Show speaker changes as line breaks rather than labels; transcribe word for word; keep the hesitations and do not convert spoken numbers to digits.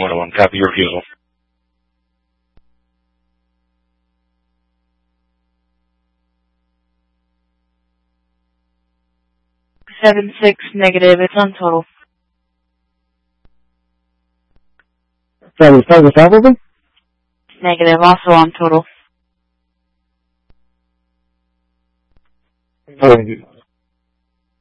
one oh one. Copy your refusal.
Seven six negative. It's on total.
Sorry, sorry, what's that over?
Negative. Also on total.
Sorry,